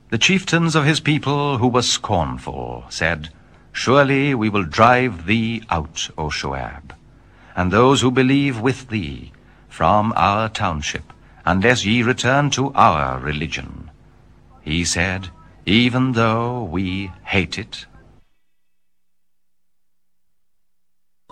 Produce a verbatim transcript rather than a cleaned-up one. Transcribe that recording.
The chieftains of his people, who were scornful, said, Surely we will drive thee out, O Shoab, and those who believe with thee, from our township, unless ye return to our religion. He said, Even though we hate it,